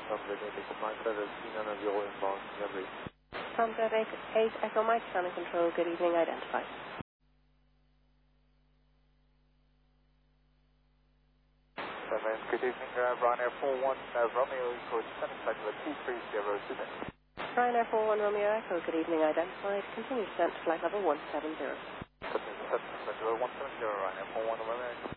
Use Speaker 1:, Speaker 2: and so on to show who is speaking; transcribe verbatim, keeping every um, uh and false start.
Speaker 1: From the Echo Mike, that is C nine zero inbound, Yamri.
Speaker 2: From the eight Echo Mike, Channel Control, good evening, identified.
Speaker 1: Seven, good evening, uh, Ryanair four one, uh, Romeo Echo, descending flight level two three zero, Sydney.
Speaker 2: Ryanair four one Romeo Echo, good evening, identified. Continue descent to flight level one seven zero.
Speaker 1: Seven, seven, one seven zero, Ryanair four one Romeo Echo.